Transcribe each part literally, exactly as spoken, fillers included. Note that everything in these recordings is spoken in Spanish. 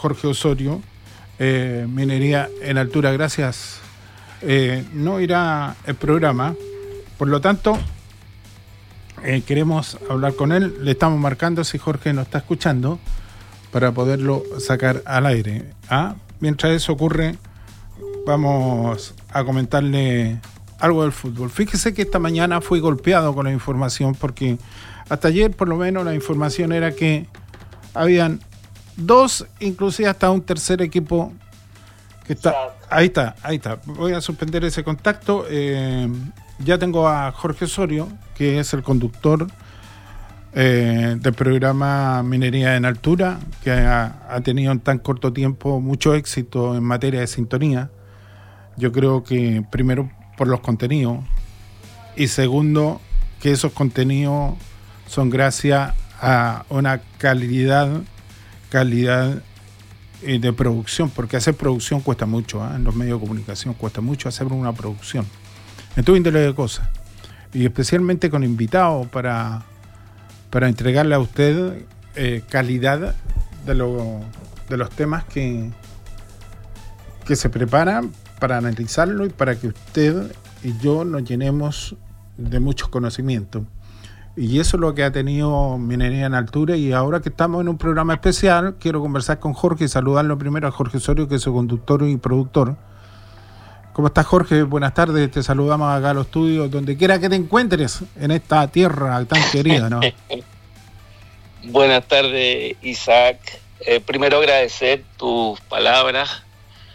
Jorge Osorio, eh, Minería en Altura, gracias. Eh, no irá el programa, por lo tanto, eh, queremos hablar con él. Le estamos marcando si Jorge nos está escuchando para poderlo sacar al aire. ¿Ah? Mientras eso ocurre, vamos a comentarle algo del fútbol. Fíjese que esta mañana fui golpeado con la información porque hasta ayer por lo menos la información era que habían dos, inclusive hasta un tercer equipo que está... Ahí está, ahí está. Voy a suspender ese contacto. Eh, ya tengo a Jorge Osorio, que es el conductor eh, del programa Minería en Altura, que ha, ha tenido en tan corto tiempo mucho éxito en materia de sintonía. Yo creo que primero por los contenidos y segundo que esos contenidos son gracias a una calidad calidad de producción, porque hacer producción cuesta mucho, ¿eh? En los medios de comunicación cuesta mucho hacer una producción en todo índole de cosas, y especialmente con invitados para para entregarle a usted eh, calidad de, lo, de los temas que que se preparan para analizarlo y para que usted y yo nos llenemos de muchos conocimientos. Y eso es lo que ha tenido Minería en Altura. Y ahora que estamos en un programa especial, quiero conversar con Jorge y saludarlo primero a Jorge Osorio, que es su conductor y productor. ¿Cómo estás, Jorge? Buenas tardes, te saludamos acá a los estudios, donde quiera que te encuentres en esta tierra tan querida, ¿no? Buenas tardes, Isaac. Eh, primero agradecer tus palabras,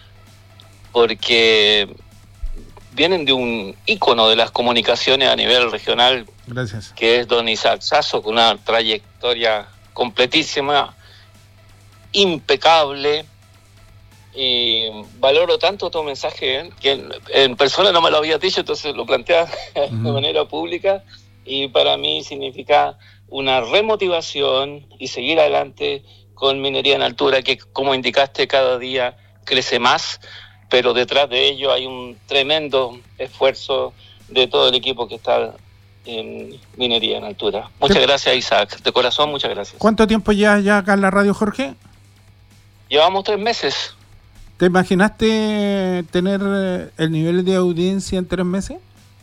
porque vienen de un ícono de las comunicaciones a nivel regional. Gracias. Que es don Isaac Sasso, con una trayectoria completísima, impecable. Y valoro tanto tu mensaje, que en, en persona no me lo habías dicho, entonces lo planteas uh-huh. de manera pública, y para mí significa una remotivación y seguir adelante con Minería en Altura, que como indicaste cada día crece más, pero detrás de ello hay un tremendo esfuerzo de todo el equipo que está en Minería en Altura. Muchas gracias, Isaac, de corazón, muchas gracias. ¿Cuánto tiempo ya, ya acá en la radio, Jorge? Llevamos tres meses. ¿Te imaginaste tener el nivel de audiencia en tres meses?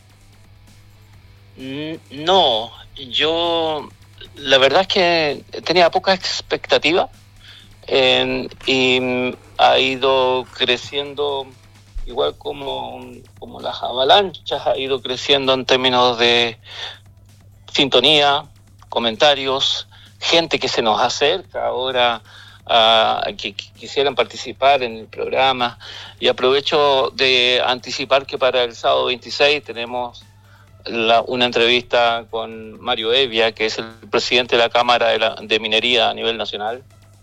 No, yo la verdad es que tenía poca expectativa eh, y ha ido creciendo igual como, como las avalanchas, ha ido creciendo en términos de sintonía, comentarios, gente que se nos acerca ahora a que quisieran participar en el programa. Y aprovecho de anticipar que para el sábado veintiséis tenemos la, una entrevista con Mario Evia, que es el presidente de la Cámara de, la, de Minería a nivel nacional,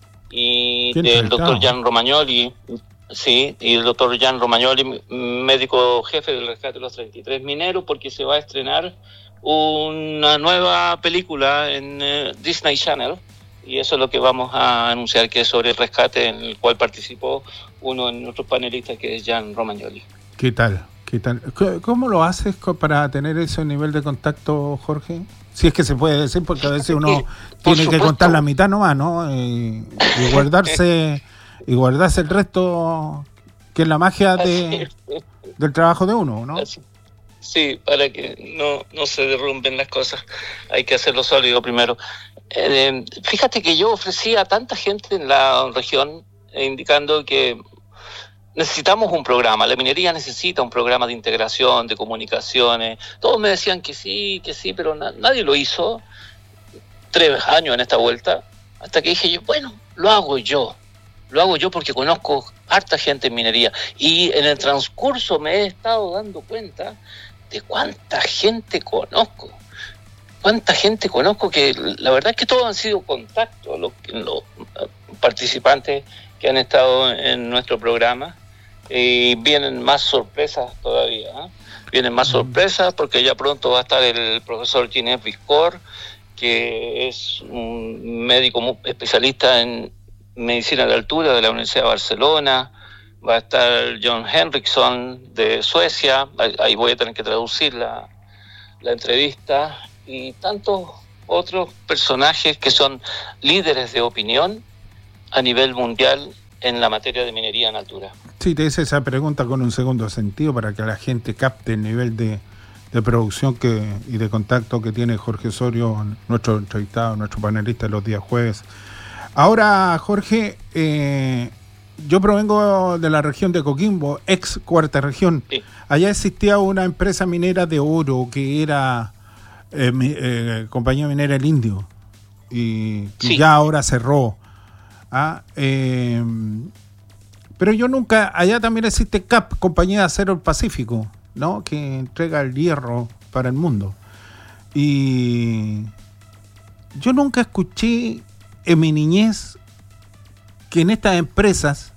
y del doctor Gian Romagnoli, sí, y el doctor Gian Romagnoli, médico jefe del rescate de los treinta y tres mineros, porque se va a estrenar una nueva película en uh, Disney Channel, y eso es lo que vamos a anunciar, que es sobre el rescate, en el cual participó uno de nuestros panelistas, que es Gian Romagnoli. ¿Qué tal? ¿Qué tal? ¿Cómo lo haces para tener ese nivel de contacto, Jorge? Si es que se puede decir, porque a veces uno tiene que contar la mitad nomás, ¿no? Y, y guardarse y guardarse el resto, que es la magia de, del trabajo de uno, ¿no? Sí, para que no, no se derrumben las cosas, hay que hacerlo sólido primero. Eh, fíjate que yo ofrecí a tanta gente en la región, eh, indicando que necesitamos un programa, la minería necesita un programa de integración, de comunicaciones. Todos me decían que sí, que sí, pero na- nadie lo hizo. Tres años en esta vuelta, hasta que dije yo, bueno, lo hago yo. Lo hago yo porque conozco harta gente en minería. Y en el transcurso me he estado dando cuenta de cuánta gente conozco. Cuánta gente conozco, que la verdad es que todos han sido contactos, los, los participantes que han estado en nuestro programa. Y vienen más sorpresas todavía, ¿eh? Vienen más sorpresas porque ya pronto va a estar el profesor Ginés Viscor, que es un médico muy especialista en medicina de altura de la Universidad de Barcelona. Va a estar John Henriksson de Suecia, ahí voy a tener que traducir la, la entrevista, y tantos otros personajes que son líderes de opinión a nivel mundial en la materia de minería en altura. Sí, te hice esa pregunta con un segundo sentido para que la gente capte el nivel de, de producción que y de contacto que tiene Jorge Osorio, nuestro entrevistado, nuestro panelista los días jueves. Ahora, Jorge, eh, yo provengo de la región de Coquimbo, ex cuarta región. Sí. Allá existía una empresa minera de oro que era eh, mi, eh, compañía minera El Indio y que sí. ya ahora cerró. Ah, eh, pero yo nunca, allá también existe C A P, Compañía de Acero del Pacífico, ¿no? Que entrega el hierro para el mundo. Y yo nunca escuché en mi niñez que en estas empresas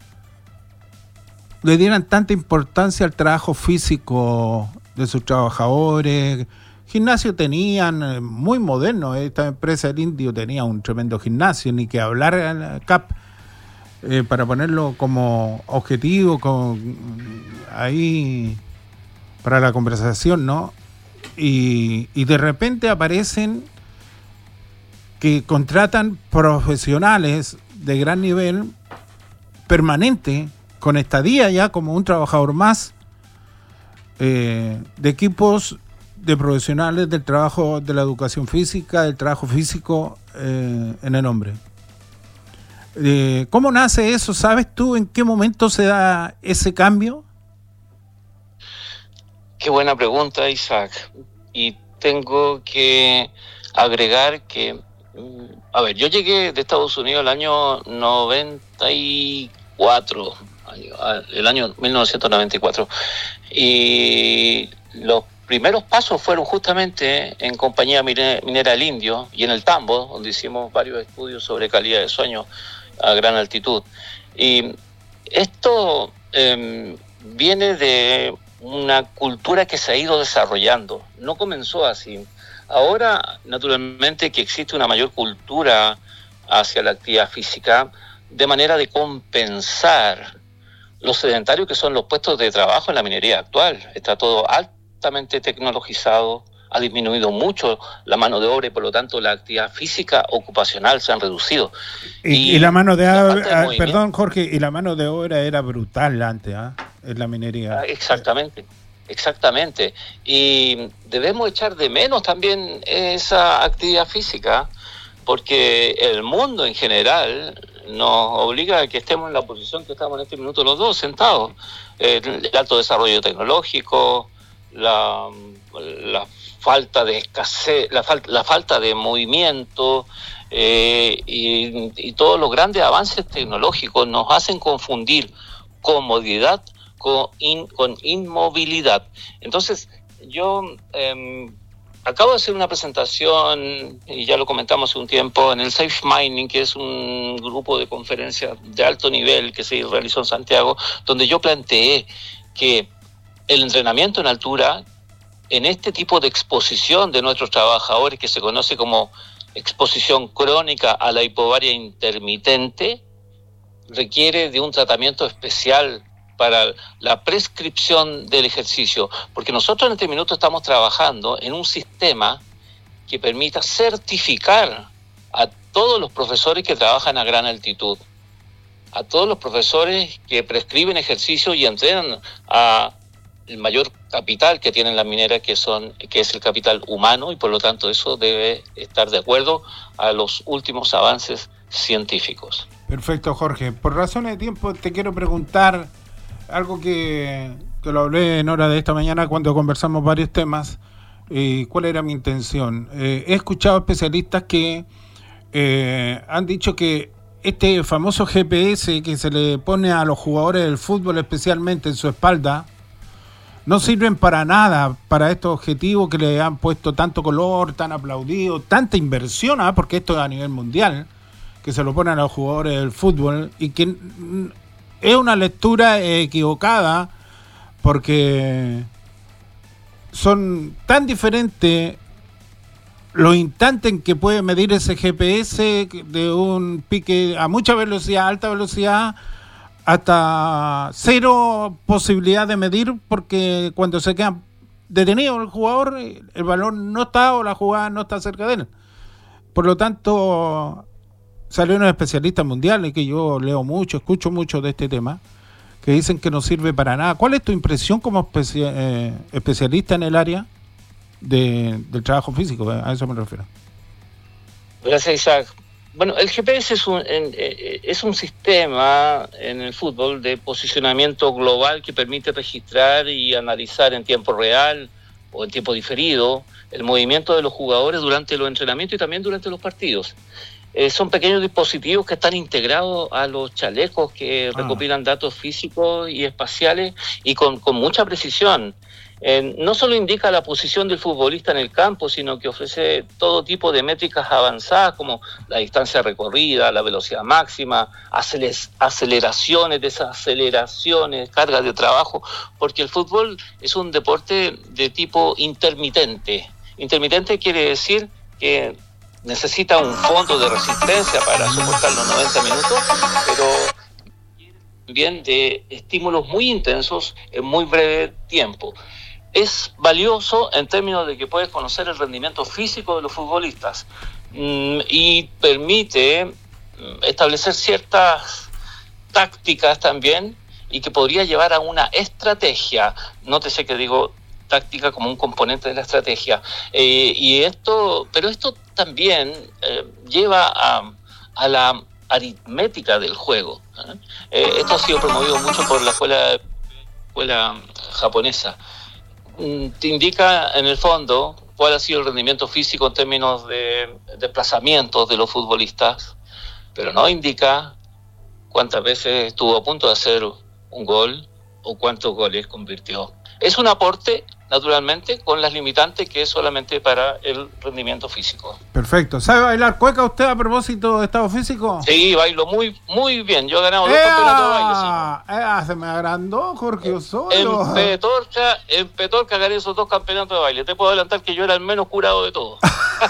le dieran tanta importancia al trabajo físico de sus trabajadores. Gimnasio tenían, muy moderno, esta empresa del Indio tenía un tremendo gimnasio, ni que hablar al C A P, eh, para ponerlo como objetivo, con, ahí para la conversación, ¿no? Y, y de repente aparecen que contratan profesionales de gran nivel permanente, con estadía ya como un trabajador más, eh, de equipos de profesionales del trabajo de la educación física, del trabajo físico eh, en el hombre. Eh, ¿Cómo nace eso? ¿Sabes tú en qué momento se da ese cambio? Qué buena pregunta, Isaac. Y tengo que agregar que, a ver, yo llegué de Estados Unidos el año noventa y cuatro, el año mil novecientos noventa y cuatro, y los primeros pasos fueron justamente en Compañía Minera El Indio y en el Tambo, donde hicimos varios estudios sobre calidad de sueño a gran altitud. Y esto eh, viene de una cultura que se ha ido desarrollando, no comenzó así. Ahora, naturalmente, que existe una mayor cultura hacia la actividad física, de manera de compensar los sedentarios que son los puestos de trabajo en la minería actual. Está todo altamente tecnologizado, ha disminuido mucho la mano de obra y por lo tanto la actividad física ocupacional se han reducido. Y, y, y la mano de obra, perdón Jorge, y la mano de obra era brutal antes, ¿eh? En la minería. Exactamente, exactamente. Y debemos echar de menos también esa actividad física, porque el mundo en general nos obliga a que estemos en la posición que estamos en este minuto los dos sentados. El alto desarrollo tecnológico, la, la falta de escasez, la, fal, la falta de movimiento eh, y, y todos los grandes avances tecnológicos nos hacen confundir comodidad con, in, con inmovilidad. Entonces, yo eh, acabo de hacer una presentación, y ya lo comentamos hace un tiempo, en el Safe Mining, que es un grupo de conferencias de alto nivel que se realizó en Santiago, donde yo planteé que el entrenamiento en altura, en este tipo de exposición de nuestros trabajadores, que se conoce como exposición crónica a la hipobaria intermitente, requiere de un tratamiento especial para la prescripción del ejercicio, porque nosotros en este minuto estamos trabajando en un sistema que permita certificar a todos los profesores que trabajan a gran altitud, a todos los profesores que prescriben ejercicio y entrenan a el mayor capital que tienen las mineras, que son que es el capital humano, y por lo tanto eso debe estar de acuerdo a los últimos avances científicos. Perfecto, Jorge. Por razones de tiempo te quiero preguntar algo que, que lo hablé en hora de esta mañana cuando conversamos varios temas. Eh, ¿Cuál era mi intención? Eh, he escuchado especialistas que eh, han dicho que este famoso G P S que se le pone a los jugadores del fútbol, especialmente en su espalda, no sirven para nada para estos objetivos que le han puesto tanto color, tan aplaudido, tanta inversión, ¿eh? Porque esto es a nivel mundial, que se lo ponen a los jugadores del fútbol, y que es una lectura equivocada, porque son tan diferentes los instantes en que puede medir ese G P S de un pique a mucha velocidad, alta velocidad, hasta cero posibilidad de medir, porque cuando se queda detenido el jugador, el balón no está o la jugada no está cerca de él. Por lo tanto, salieron especialistas mundiales, que yo leo mucho, escucho mucho de este tema, que dicen que no sirve para nada. ¿Cuál es tu impresión como especia, eh, especialista en el área de, del trabajo físico? A eso me refiero. Gracias, Isaac. Bueno, el G P S es un, es un sistema en el fútbol de posicionamiento global que permite registrar y analizar en tiempo real o en tiempo diferido el movimiento de los jugadores durante los entrenamientos y también durante los partidos. Eh, son pequeños dispositivos que están integrados a los chalecos que ah. recopilan datos físicos y espaciales y con, con mucha precisión. Eh, no solo indica la posición del futbolista en el campo, sino que ofrece todo tipo de métricas avanzadas como la distancia recorrida, la velocidad máxima, aceler- aceleraciones, desaceleraciones, cargas de trabajo, porque el fútbol es un deporte de tipo intermitente. Intermitente quiere decir que necesita un fondo de resistencia para soportar los noventa minutos, pero también de estímulos muy intensos en muy breve tiempo. Es valioso en términos de que puedes conocer el rendimiento físico de los futbolistas mmm, y permite establecer ciertas tácticas también y que podría llevar a una estrategia. Nótese que digo táctica como un componente de la estrategia. Eh, y esto, pero esto también eh, lleva a, a la aritmética del juego. ¿eh? Eh, esto ha sido promovido mucho por la escuela, escuela japonesa. Te indica en el fondo cuál ha sido el rendimiento físico en términos de desplazamientos de los futbolistas, pero no indica cuántas veces estuvo a punto de hacer un gol o cuántos goles convirtió. Es un aporte, naturalmente, con las limitantes que es solamente para el rendimiento físico. Perfecto. ¿Sabe bailar cueca usted a propósito de estado físico? Sí, bailo muy muy bien. Yo he ganado dos campeonatos de baile, señor. ¡Ea! Se me agrandó Jorge Osorio. En Petorca, en Petorca gané esos dos campeonatos de baile. Te puedo adelantar que yo era el menos curado de todos.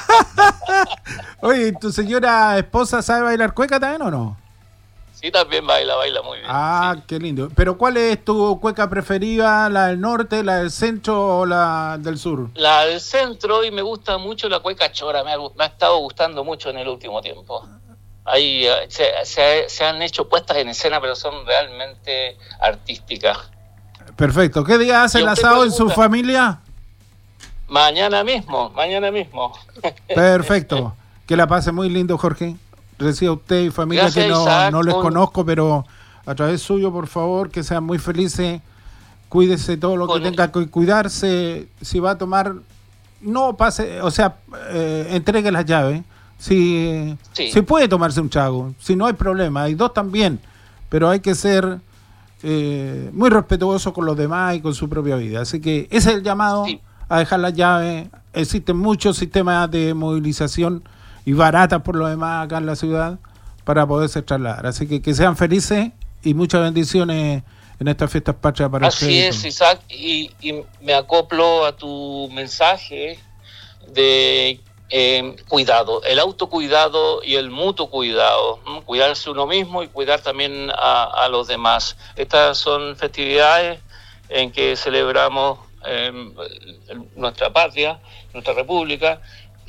Oye, ¿tu señora esposa sabe bailar cueca también o no? Sí, también baila, baila muy bien. Ah, sí. Qué lindo. ¿Pero cuál es tu cueca preferida? ¿La del norte, la del centro o la del sur? La del centro, y me gusta mucho la cueca chora. Me ha, me ha estado gustando mucho en el último tiempo. Ahí se, se, se han hecho puestas en escena, pero son realmente artísticas. Perfecto. ¿Qué día hace el asado en su familia? Mañana mismo, mañana mismo. Perfecto. Que la pase muy lindo, Jorge. Reciba usted y familia. Gracias, que no, Isaac, no les con... conozco, pero a través suyo, por favor, que sean muy felices. Cuídese todo lo con... que tenga que cuidarse. Si va a tomar, no pase, o sea, eh, entregue las llaves. Si, sí. si puede tomarse un trago, si no hay problema, hay dos también, pero hay que ser eh, muy respetuoso con los demás y con su propia vida. Así que ese es el llamado sí. a dejar las llaves. Existen muchos sistemas de movilización y baratas por lo demás acá en la ciudad para poderse trasladar. Así que que sean felices y muchas bendiciones en estas fiestas patrias para Así ustedes. Así es, Isaac, y, y me acoplo a tu mensaje de eh, cuidado, el autocuidado y el mutuo cuidado, ¿no? Cuidarse uno mismo y cuidar también a, a los demás. Estas son festividades en que celebramos eh, nuestra patria, nuestra república,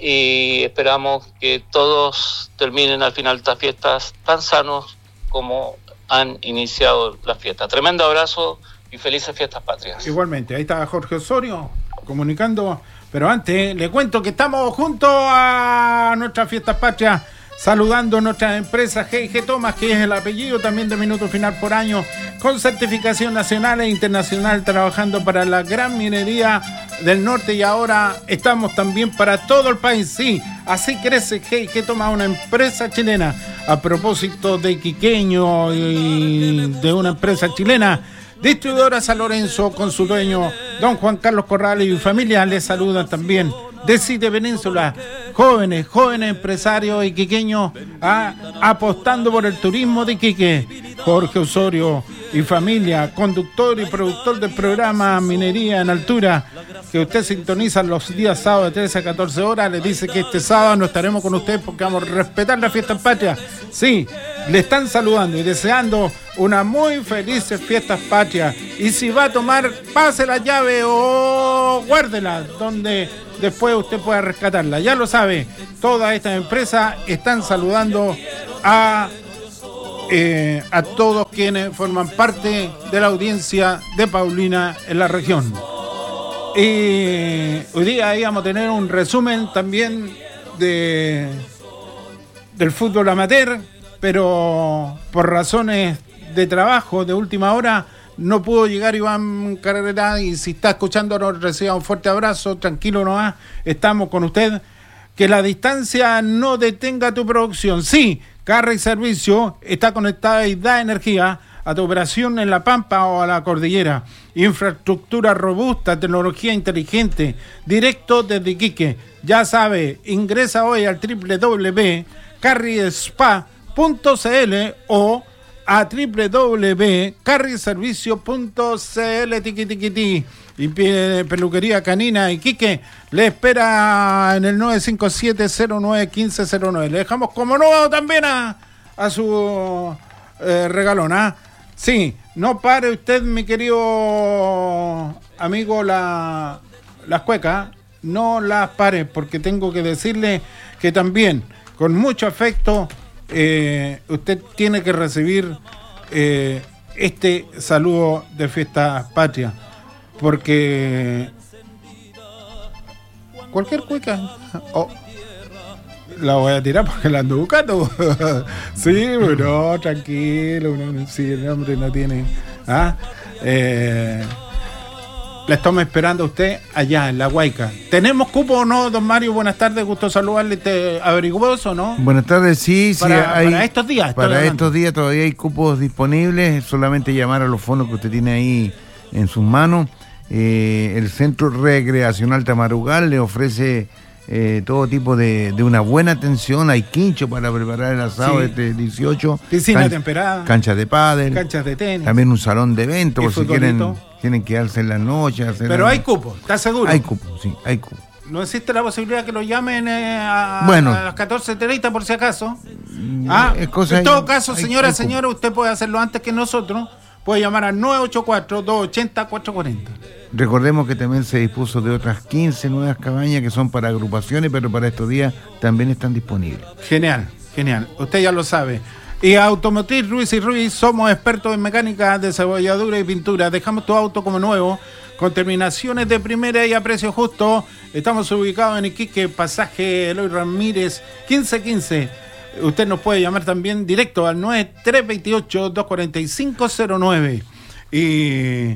y esperamos que todos terminen al final de estas fiestas tan sanos como han iniciado las fiestas. Tremendo abrazo y felices fiestas patrias. Igualmente, ahí está Jorge Osorio comunicando, pero antes le cuento que estamos junto a nuestras fiestas patrias, saludando a nuestras empresas G y G Thomas, que es el apellido también de Minuto Final por año, con certificación nacional e internacional, trabajando para la gran minería del norte, y ahora estamos también para todo el país. Sí, así crece G y G Thomas, una empresa chilena. A propósito de Iquiqueño y de una empresa chilena, distribuidora San Lorenzo, con su dueño don Juan Carlos Corrales y familia, les saludan también de Cite Península, jóvenes, jóvenes empresarios iquiqueños, ah, apostando por el turismo de Iquique. Jorge Osorio y familia, conductor y productor del programa Minería en Altura, que usted sintoniza los días sábados de trece a catorce horas, le dice que este sábado no estaremos con usted porque vamos a respetar la fiesta en patria. Sí, le están saludando y deseando una muy feliz fiestas patrias. Y si va a tomar, pase la llave o guárdela donde después usted pueda rescatarla. Ya lo sabe, todas estas empresas están saludando a, eh, a todos quienes forman parte de la audiencia de Paulina en la región. Y hoy día íbamos a tener un resumen también de del fútbol amateur, pero por razones de trabajo de última hora no pudo llegar Iván Carrera, y si está escuchándonos reciba un fuerte abrazo, tranquilo nomás, estamos con usted. Que la distancia no detenga tu producción. Sí, Carri Servicio está conectada y da energía a tu operación en La Pampa o a la cordillera. Infraestructura robusta, tecnología inteligente, directo desde Iquique. Ya sabe, ingresa hoy al doble u doble u doble u punto carri spa punto c l o a doble u doble u doble u punto carri servicio punto c l. Tiqui, tiqui, tiqui. Y peluquería canina Iquique le espera en el nueve cinco siete cero nueve uno cinco cero nueve. Le dejamos como nuevo también a, a su eh, regalona. Sí, no pare usted, mi querido amigo, la, las cuecas, no las pare, porque tengo que decirle que también, con mucho afecto, eh, usted tiene que recibir eh, este saludo de Fiesta Patria, porque cualquier cueca oh, la voy a tirar porque la ando buscando. Sí, bueno, tranquilo, no, si el hombre no tiene. ¿Ah? Eh, la estamos esperando a usted allá en La Huayca. ¿Tenemos cupo o no, don Mario? Buenas tardes, gusto saludarle. ¿Te averiguó eso o no? Buenas tardes, sí, sí. Para, hay, para estos días. Para estos días todavía hay cupos disponibles. Solamente llamar a los fondos que usted tiene ahí en sus manos. Eh, el Centro Recreacional Tamarugal le ofrece eh, todo tipo de, de una buena atención. Hay quincho para preparar el asado sí. Este dieciocho. Piscina can, temperada. Canchas de pádel. Canchas de tenis. También un salón de eventos, por si quieren, quieren quedarse en la noche. Hacer Pero la... hay cupo, ¿estás seguro? Hay cupo, sí, hay cupo. ¿No existe la posibilidad que lo llamen eh, a, bueno, a las catorce treinta por si acaso? Ah, en hay, todo caso, hay, señora, hay señora, usted puede hacerlo antes que nosotros. Puede llamar al nueve ocho cuatro, dos ocho cero, cuatro cuatro cero. Recordemos que también se dispuso de otras quince nuevas cabañas que son para agrupaciones, pero para estos días también están disponibles. Genial, genial. Usted ya lo sabe. Y Automotriz Ruiz y Ruiz, somos expertos en mecánica, desabolladura y pintura. Dejamos tu auto como nuevo, con terminaciones de primera y a precio justo. Estamos ubicados en Iquique, pasaje Eloy Ramírez, quince quince. Usted nos puede llamar también directo al nueve tres dos ocho, dos cuatro cinco cero nueve. Y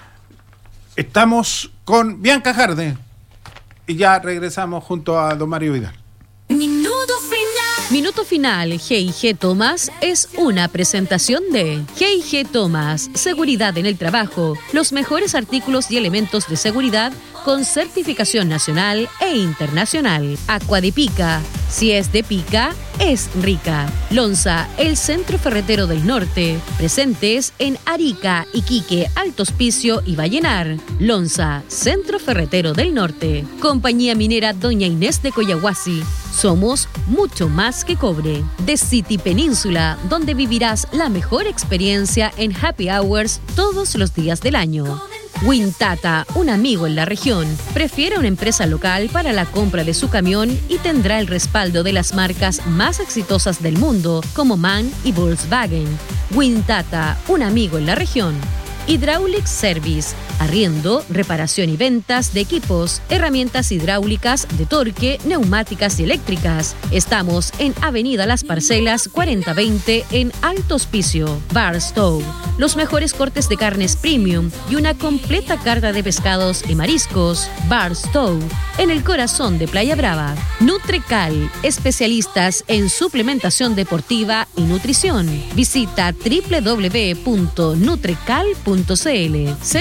estamos con Bianca Jarde. Y ya regresamos junto a don Mario Vidal. Minuto final. Minuto final. G y G Thomas es una presentación de G y G Thomas. Seguridad en el trabajo. Los mejores artículos y elementos de seguridad con certificación nacional e internacional. Aqua de Pica. Si es de pica, es rica. Lonza, el centro ferretero del norte. Presentes en Arica, Iquique, Alto Hospicio y Vallenar. Lonza, centro ferretero del norte. Compañía minera Doña Inés de Coyahuasi. Somos mucho más que cobre. The City Península, donde vivirás la mejor experiencia en happy hours todos los días del año. Wintata, un amigo en la región. Prefiere una empresa local para la compra de su camión y tendrá el respaldo de las marcas más exitosas del mundo, como MAN y Volkswagen. Wintata, un amigo en la región. Hydraulic Service, arriendo, reparación y ventas de equipos, herramientas hidráulicas, de torque, neumáticas y eléctricas. Estamos en Avenida Las Parcelas cuarenta veinte en Alto Hospicio. Barstow, los mejores cortes de carnes premium y una completa carta de pescados y mariscos. Barstow, en el corazón de Playa Brava. Nutrecal, especialistas en suplementación deportiva y nutrición. Visita doble u doble u doble u punto nutrecal punto c l. Centro Recreativo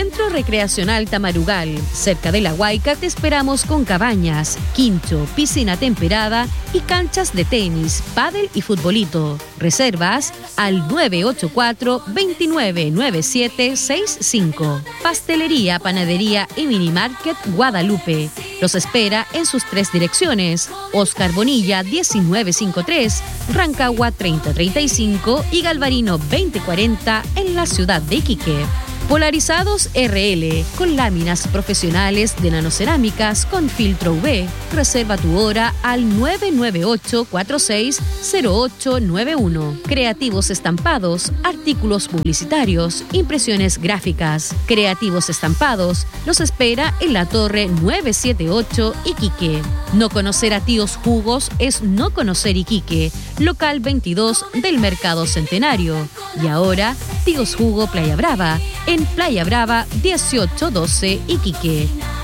Recreacional Tamarugal. Cerca de la Huayca te esperamos con cabañas, quincho, piscina temperada y canchas de tenis, pádel y futbolito. Reservas al nueve ocho cuatro, dos nueve nueve siete seis cinco. Pastelería, panadería y minimarket Guadalupe. Los espera en sus tres direcciones: Oscar Bonilla diecinueve cincuenta y tres, Rancagua treinta treinta y cinco y Galvarino veinte cuarenta en la ciudad de Iquique. Polarizados R L, con láminas profesionales de nanocerámicas con filtro U V. Reserva tu hora al nueve nueve ocho cuatro seis cero ocho nueve uno. Creativos Estampados, artículos publicitarios, impresiones gráficas. Creativos Estampados los espera en la Torre novecientos setenta y ocho Iquique. No conocer a Tíos Jugos es no conocer Iquique. Local veintidós del Mercado Centenario. Y ahora, Tíos Jugo Playa Brava, en Playa Brava dieciocho doce Iquique.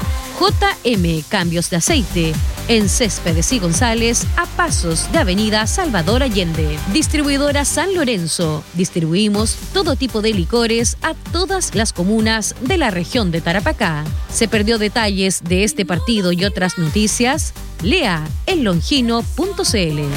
J M Cambios de Aceite, en Céspedes y González, a pasos de Avenida Salvador Allende. Distribuidora San Lorenzo. Distribuimos todo tipo de licores a todas las comunas de la región de Tarapacá. ¿Se perdió detalles de este partido y otras noticias? Lea en longino punto c l.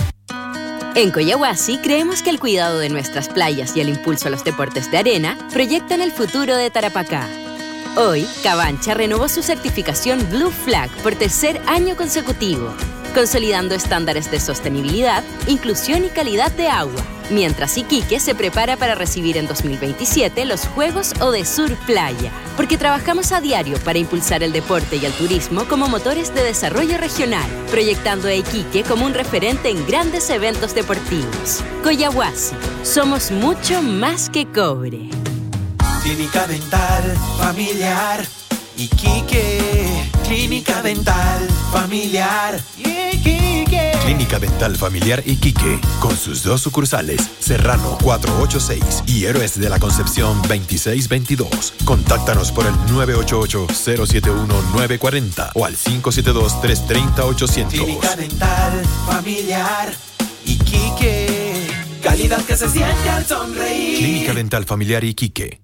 En Coyahuasi creemos que el cuidado de nuestras playas y el impulso a los deportes de arena proyectan el futuro de Tarapacá. Hoy, Cabancha renovó su certificación Blue Flag por tercer año consecutivo, consolidando estándares de sostenibilidad, inclusión y calidad de agua, mientras Iquique se prepara para recibir en dos mil veintisiete los Juegos Odesur Playa, porque trabajamos a diario para impulsar el deporte y el turismo como motores de desarrollo regional, proyectando a Iquique como un referente en grandes eventos deportivos. Coyahuasi, somos mucho más que cobre. Clínica Dental Familiar Iquique. Clínica Dental Familiar Iquique. Clínica Dental Familiar Iquique, con sus dos sucursales, Serrano cuatrocientos ochenta y seis y Héroes de la Concepción veintiséis veintidós. Contáctanos por el nueve ocho ocho, cero siete uno, nueve cuatro cero o al cinco siete dos, tres tres cero, ochocientos. Clínica Dental Familiar Iquique. Calidad que se siente al sonreír. Clínica Dental Familiar Iquique.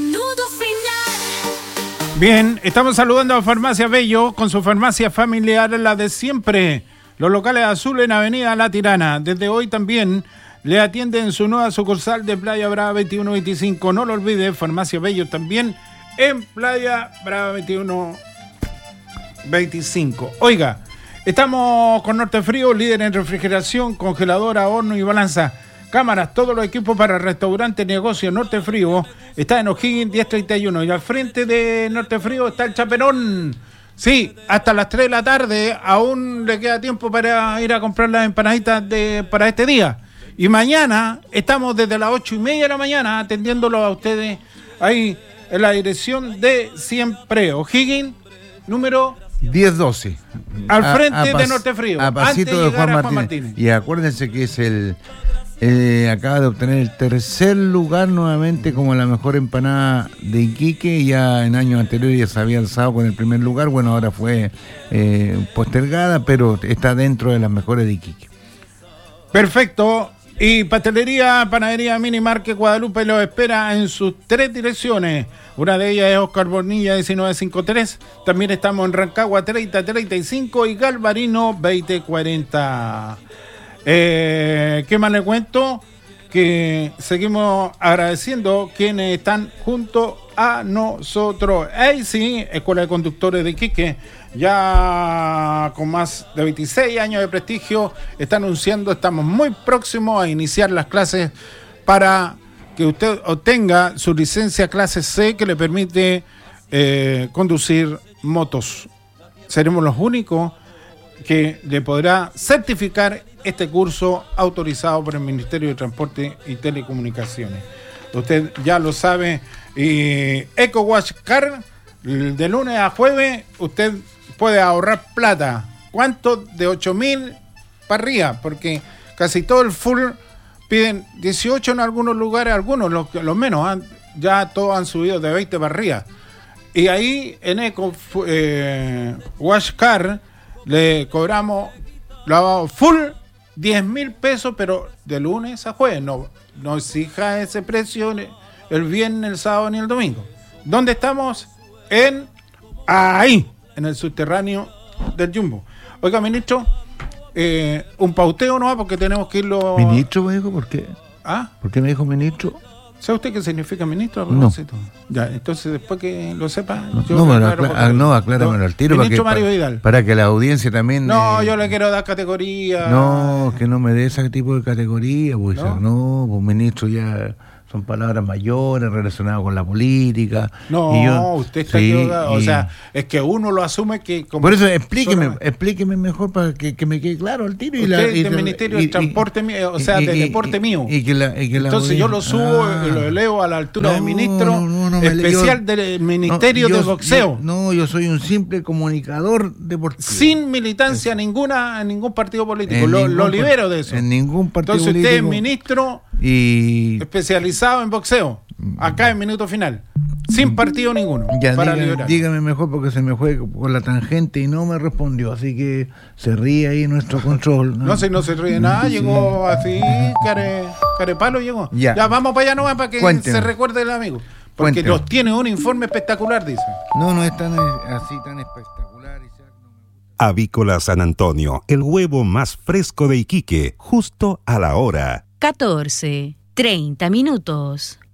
Bien, estamos saludando a Farmacia Bello con su farmacia familiar, la de siempre. Los locales Azul en Avenida La Tirana. Desde hoy también le atienden su nueva sucursal de Playa Brava veintiuno veinticinco. No lo olvide, Farmacia Bello también en Playa Brava veintiuno veinticinco. Oiga, estamos con Norte Frío, líder en refrigeración, congeladora, horno y balanza. Cámaras, todos los equipos para restaurante, negocio. Norte Frío está en O'Higgins diez treinta y uno y al frente de Norte Frío está el Chaperón. Sí, hasta las tres de la tarde aún le queda tiempo para ir a comprar las empanaditas de, para este día. Y mañana estamos desde las ocho y media de la mañana atendiéndolo a ustedes ahí en la dirección de siempre. O'Higgins, número diez doce. Al frente a, a pas, de Norte Frío. A pasito de, de Juan, Martínez. Juan Martínez. Y acuérdense que es el... Eh, acaba de obtener el tercer lugar nuevamente como la mejor empanada de Iquique. Ya en años anteriores ya se había alzado con el primer lugar. Bueno, ahora fue eh, postergada, pero está dentro de las mejores de Iquique. Perfecto. Y Pastelería, Panadería Mini Market Guadalupe los espera en sus tres direcciones. Una de ellas es Oscar Bonilla diecinueve cincuenta y tres. También estamos en Rancagua treinta treinta y cinco y Galvarino veinte cuarenta. Eh, ¿Qué más le cuento? Que seguimos agradeciendo quienes están junto a nosotros. Ahí sí, Escuela de Conductores de Iquique, ya con más de veintiséis años de prestigio, está anunciando, estamos muy próximos a iniciar las clases para que usted obtenga su licencia clase C que le permite eh, conducir motos. Seremos los únicos que le podrá certificar este curso autorizado por el Ministerio de Transporte y Telecomunicaciones. Usted ya lo sabe. Y EcoWash Car, de lunes a jueves, usted puede ahorrar plata. ¿Cuánto? De ocho mil para arriba, porque casi todo el full piden dieciocho en algunos lugares, algunos, los, los menos, ¿eh? Ya todos han subido de veinte para arriba. Y ahí en Eco eh, Wash Car le cobramos lavado full diez mil pesos, pero de lunes a jueves. No, no exija ese precio el viernes, el sábado ni el domingo. ¿Dónde estamos? en ahí, en el subterráneo del Jumbo. Oiga, ministro, eh, un pauteo no va porque tenemos que irlo... ¿Ministro me dijo? ¿Por qué? ¿Ah? ¿Por qué me dijo ministro? ¿Sabe usted qué significa ministro? No. Ya, entonces después que lo sepa... No, yo no, aclaro acla- porque- ah, no acláramelo al tiro. Ministro para que, Mario pa- Vidal. para que la audiencia también... No, eh, yo le quiero dar categoría. No, que no me dé ese tipo de categoría, pues ¿No? no, pues ministro ya son palabras mayores relacionadas con la política. No, y yo- usted está sí, equivocado. O y- sea, es que uno lo asume que... como por eso explíqueme, solamente- explíqueme mejor para que, que me quede claro el tiro. Usted y la, es y del la- Ministerio y- del y- Transporte mío, o sea, y- del y- deporte y- mío. y que la- y que la Entonces yo lo audiencia- subo Ah. y lo elevo a la altura No, del ministro no, no, no me- especial yo- del Ministerio no, de yo- Boxeo. yo- no, yo soy un simple comunicador deportivo. Sin militancia ninguna en ningún partido político. En Lo, ningún lo par- libero de eso. En ningún partido Entonces usted es político. ministro Y especializado en boxeo. Acá en Minuto Final. Sin partido ninguno. ya para diga- liberar. dígame mejor porque se me fue por la tangente y no me respondió, así que se ríe ahí nuestro control. No sé, no se ríe nada, llegó así, care, carepalo llegó. Ya. vamos para allá nomás para que Cuénteme. se recuerde el amigo. Porque Cuénteme. nos tiene un informe espectacular, dice. No, no es tan eh, así tan espectacular. Isaac, no me gusta. Avícola San Antonio, el huevo más fresco de Iquique, justo a la hora. catorce, treinta minutos.